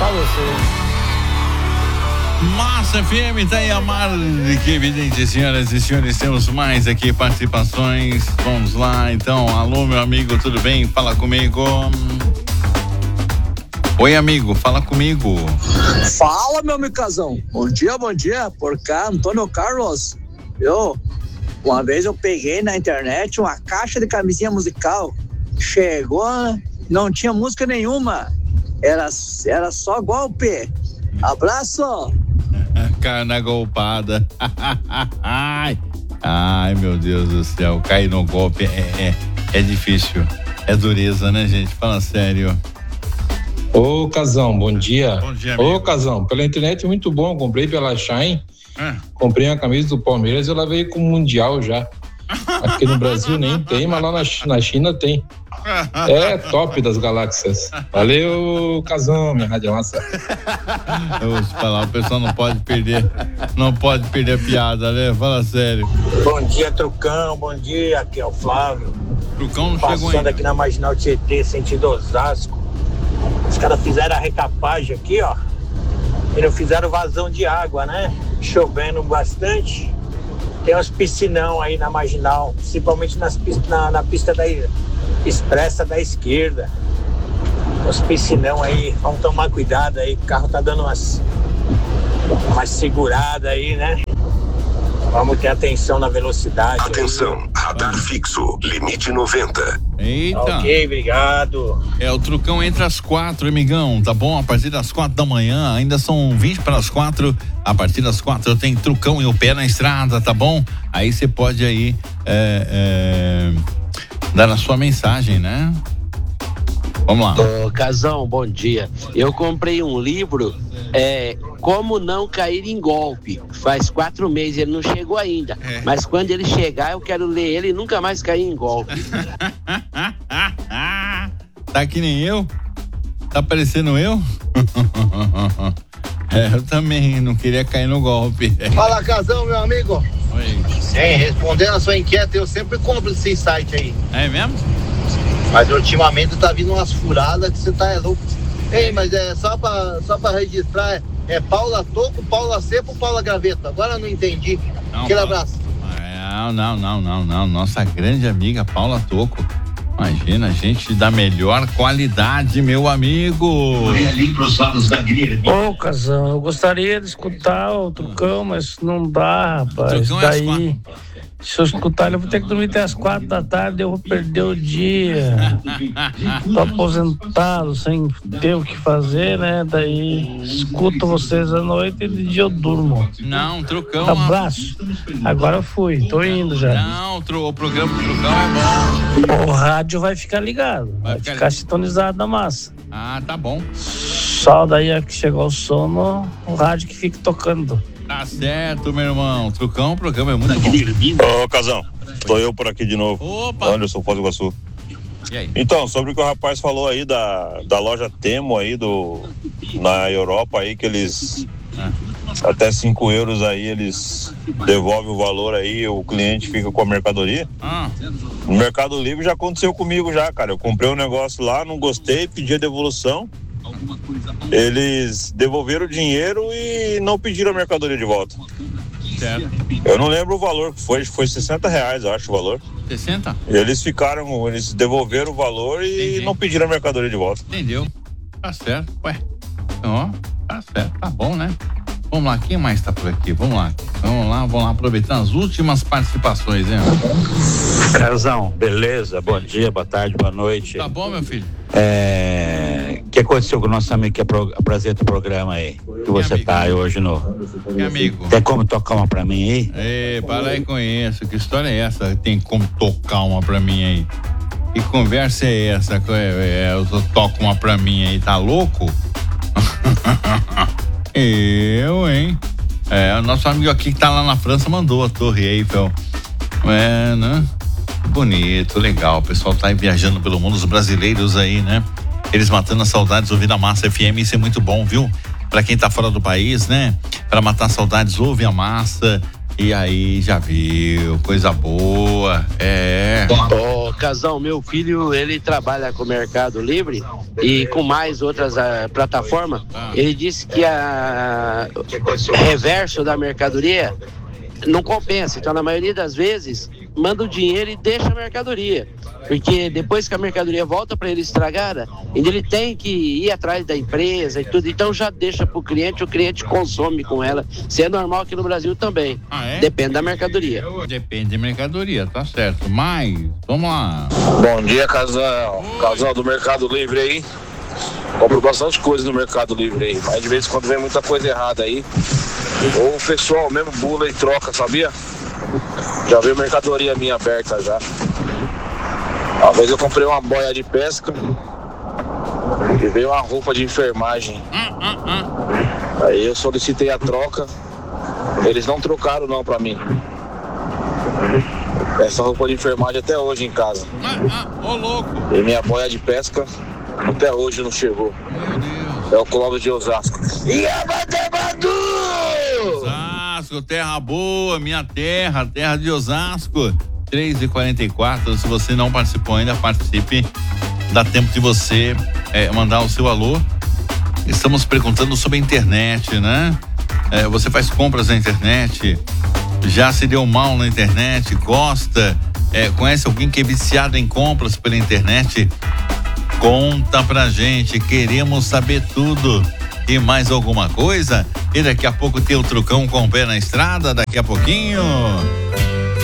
Só você. Massa FM, tá aí a marca evidente, senhoras e senhores, temos mais aqui participações. Vamos lá, então. Alô, meu amigo, tudo bem? Fala comigo. Oi, amigo, fala comigo. Fala, meu amigazão. Bom dia, por cá, Antônio Carlos. Uma vez eu peguei na internet uma caixa de camisinha musical. Chegou, não tinha música nenhuma. Era só golpe. Abraço. Carna golpada. Ai, meu Deus do céu, cair no golpe é difícil. É dureza, né, gente? Fala sério. Ô, Casão, bom dia. Bom dia, amigo. Ô, Casão, pela internet muito bom, comprei pela Shine, comprei a camisa do Palmeiras e ela veio com o Mundial já. Aqui no Brasil nem tem, mas lá na China tem. É top das galáxias. Valeu, Casão, minha rádio massa. Eu vou te falar, o pessoal não pode perder a piada, né? Fala sério. Bom dia, Trucão, bom dia, aqui é o Flávio. Trucão não chegou ainda. Passando aqui na Marginal Tietê, sentido Osasco. Os caras fizeram a recapagem aqui, ó, e não fizeram vazão de água, né? Chovendo bastante. Tem uns piscinão aí na Marginal, principalmente na pista da expressa da esquerda. Os piscinão aí, vamos tomar cuidado aí, o carro tá dando umas seguradas aí, né? Vamos ter atenção na velocidade. Atenção, aí. Radar fixo, limite 90. Eita. Ok, obrigado. O Trucão entre as 4, amigão, tá bom? A partir das 4 da manhã, ainda são 20 para as 4. A partir das 4 tem Trucão e o pé na estrada, tá bom? Aí você pode aí dar a sua mensagem, né? Vamos lá. Ô, Casão, bom dia. Eu comprei um livro, Como Não Cair em Golpe. Faz 4 meses, ele não chegou ainda. Mas quando ele chegar, eu quero ler ele e nunca mais cair em golpe. Tá que nem eu? Tá parecendo eu? Eu também não queria cair no golpe. Fala, Casão, meu amigo. Oi. Respondendo a sua inquieta, eu sempre compro esse site aí. É mesmo? Mas ultimamente tá vindo umas furadas que você tá louco. Ei, mas só pra registrar, Paula Toco, Paula Cepo, Paula Gaveta. Agora eu não entendi. Aquele abraço. Não. Nossa grande amiga Paula Toco. Imagina, gente da melhor qualidade, meu amigo. Ô, Casão, eu gostaria de escutar o Trucão, mas não dá, rapaz. Daí, se eu escutar ele, eu vou ter que dormir até as 4 da tarde, eu vou perder o dia. Tô aposentado, sem ter o que fazer, né? Daí, escuto vocês à noite e de dia eu durmo. Não, Trucão. Abraço. Agora eu fui, tô indo já. Não, o programa do Trucão é bom. O rádio vai ficar ligado, vai ficar sintonizado na massa. Ah, tá bom. Só daí a que chegou o sono, o rádio que fica tocando. Tá certo, meu irmão. Trucão, o programa é muito bom. Ô, Casão, tô eu por aqui de novo. Opa! Anderson, Foz do Iguaçu. E aí? Então, sobre o que o rapaz falou aí da loja Temo aí na Europa aí, que eles até 5 euros aí eles devolvem o valor aí, o cliente fica com a mercadoria. No Mercado Livre já aconteceu comigo já, cara. Eu comprei um negócio lá, não gostei, pedi a devolução. Eles devolveram o dinheiro e não pediram a mercadoria de volta. Certo. Eu não lembro o valor que foi R$60, eu acho o valor. 60? Eles devolveram o valor e não pediram a mercadoria de volta. Entendeu? Tá certo, ué. Ó, tá certo, tá bom, né? Vamos lá, quem mais tá por aqui? Vamos lá aproveitar as últimas participações, hein? Casão, beleza? Bom dia, boa tarde, boa noite. Tá bom, meu filho? O que aconteceu com o nosso amigo que apresenta o programa aí? Que você amigo? Tá aí hoje no... Que amigo? Tem como tocar uma pra mim aí? Para aí com isso, que história é essa? Tem como tocar uma pra mim aí? Que conversa é essa? Eu toco uma pra mim aí, tá louco? Hein? O nosso amigo aqui que tá lá na França mandou a Torre Eiffel. Né? Bonito, legal. O pessoal tá aí viajando pelo mundo, os brasileiros aí, né? Eles matando as saudades, ouvindo a Massa FM, isso é muito bom, viu? Pra quem tá fora do país, né? Pra matar saudades, ouve a Massa. E aí, já viu, coisa boa, Ô, Casão, meu filho, ele trabalha com o Mercado Livre e com mais outras plataformas. Ele disse que o reverso da mercadoria não compensa. Então, na maioria das vezes, manda o dinheiro e deixa a mercadoria. Porque depois que a mercadoria volta para ele estragada, ele tem que ir atrás da empresa e tudo. Então já deixa para o cliente consome com ela. Isso é normal aqui no Brasil também. Depende da mercadoria. Depende da mercadoria, tá certo. Mas, vamos lá. Bom dia, casal do Mercado Livre aí. Compro bastante coisa no Mercado Livre aí, mas de vez em quando vem muita coisa errada aí. Ou o pessoal mesmo bula e troca, sabia? Já veio mercadoria minha aberta já. Uma vez eu comprei uma boia de pesca e veio uma roupa de enfermagem. Aí eu solicitei a troca, eles não trocaram não pra mim. Essa roupa de enfermagem até hoje em casa. Ô louco! E minha boia de pesca até hoje não chegou. Meu Deus! É o Clóvis de Osasco. E Osasco, terra boa, minha terra de Osasco. 3h44, se você não participou ainda, participe. Dá tempo de você mandar o seu alô. Estamos perguntando sobre a internet, né? Você faz compras na internet, já se deu mal na internet, gosta, conhece alguém que é viciado em compras pela internet? Conta pra gente, queremos saber tudo. E mais alguma coisa? E daqui a pouco tem o Trucão com o pé na estrada, daqui a pouquinho.